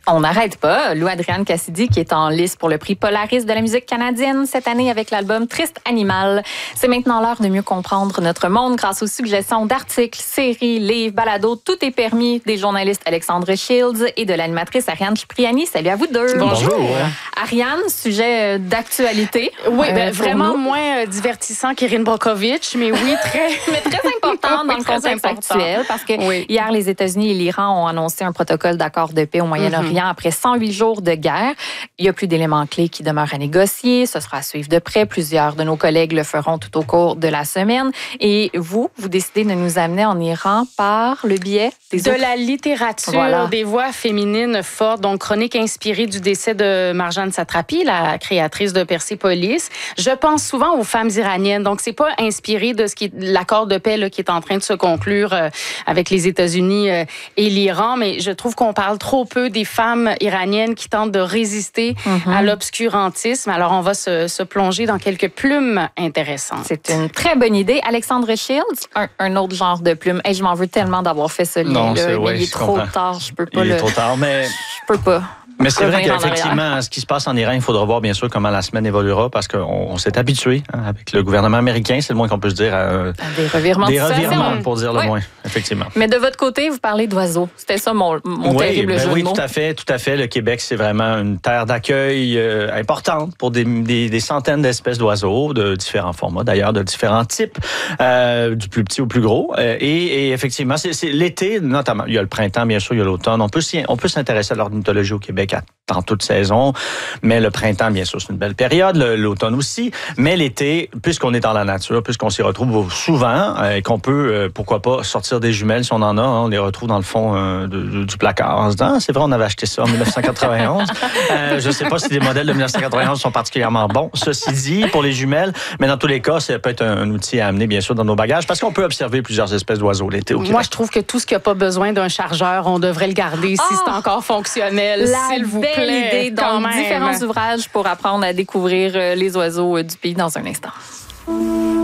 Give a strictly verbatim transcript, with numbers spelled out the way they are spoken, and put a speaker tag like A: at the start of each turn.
A: On n'arrête pas. Lou-Adrienne Cassidy qui est en lice pour le prix Polaris de la musique canadienne cette année avec l'album Triste Animal. C'est maintenant l'heure de mieux comprendre notre monde grâce aux suggestions d'articles, séries, livres, balados. Tout est permis des journalistes Alexandre Shields et de l'animatrice Ariane Cipriani. Salut à vous deux.
B: Bonjour.
A: Ariane, sujet d'actualité.
B: Oui,
A: euh,
B: ben, vraiment nous. moins divertissant qu'Erin Brockovich, mais oui, très...
A: mais très important dans le contexte
B: important.
A: actuel parce que oui. hier, les États-Unis et l'Iran ont annoncé un protocole d'accord de paix au Moyen-Orient. Mm-hmm. Après cent huit jours de guerre, il n'y a plus d'éléments clés qui demeurent à négocier. Ce sera à suivre de près. Plusieurs de nos collègues le feront tout au cours de la semaine. Et vous, vous décidez de nous amener en Iran par le biais des
B: de
A: autres...
B: la littérature, voilà. Des voix féminines fortes. Donc, chronique inspirée du décès de Marjane Satrapi, la créatrice de Persépolis. Je pense souvent aux femmes iraniennes. Donc, c'est pas inspiré de ce qui est l'accord de paix là, qui est en train de se conclure euh, avec les États-Unis euh, et l'Iran. Mais je trouve qu'on parle trop peu des femmes iraniennes qui tentent de résister mm-hmm. à l'obscurantisme. Alors, on va se, se plonger dans quelques plumes intéressantes.
A: C'est une très bonne idée. Alexandre Shields, un, un autre genre de plume. Hey, je m'en veux tellement d'avoir fait ce lien.
C: Non,
A: là,
C: c'est,
A: mais
C: ouais,
A: il est trop
C: comprends.
A: tard. Je peux pas
C: il
A: le...
C: est trop tard, mais...
A: Je peux pas.
C: Mais c'est vrai qu'effectivement, ce qui se passe en Iran, il faudra voir bien sûr comment la semaine évoluera parce qu'on on s'est habitué hein, avec le gouvernement américain, c'est le moins qu'on peut se dire. À,
A: des revirements
C: des
A: de
C: revirements, pour dire le
A: oui.
C: moins, effectivement.
A: Mais de votre côté, vous parlez d'oiseaux. C'était ça mon, mon
C: oui,
A: terrible
C: ben
A: jeu
C: oui,
A: de mots.
C: tout à fait, tout à fait. Le Québec, c'est vraiment une terre d'accueil euh, importante pour des, des, des centaines d'espèces d'oiseaux de différents formats, d'ailleurs, de différents types, euh, du plus petit au plus gros. Euh, et, et effectivement, c'est, c'est l'été, notamment. Il y a le printemps, bien sûr, il y a l'automne. On peut, on peut s'intéresser à l'ornithologie au Québec à, dans toute saison, mais le printemps, bien sûr, c'est une belle période, le, l'automne aussi, mais l'été, puisqu'on est dans la nature, puisqu'on s'y retrouve souvent, euh, et qu'on peut, euh, pourquoi pas, sortir des jumelles si on en a, hein, on les retrouve dans le fond euh, de, de, du placard, en se disant, ah, c'est vrai, on avait acheté ça en dix-neuf cent quatre-vingt-onze. euh, je ne sais pas si les modèles de dix-neuf cent quatre-vingt-onze sont particulièrement bons, ceci dit, pour les jumelles, mais dans tous les cas, ça peut être un, un outil à amener, bien sûr, dans nos bagages, parce qu'on peut observer plusieurs espèces d'oiseaux l'été au Québec.
B: Moi, je trouve que tout ce qui n'a pas besoin d'un chargeur, on devrait le garder oh, si c'est encore fonctionnel, s'il vous plaît.
A: Idée. Donc, différents ouvrages pour apprendre à découvrir les oiseaux du pays dans un instant.